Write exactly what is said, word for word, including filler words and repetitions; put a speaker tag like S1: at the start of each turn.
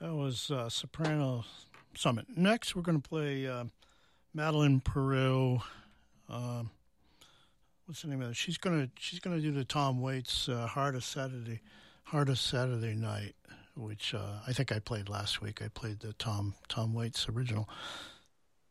S1: That was uh, Soprano Summit. Next, we're going to play uh, Madeline Peru. Um, what's the name of it? She's gonna she's gonna do the Tom Waits uh, Hardest Saturday Hardest Saturday Night, which uh, I think I played last week. I played the Tom Tom Waits original.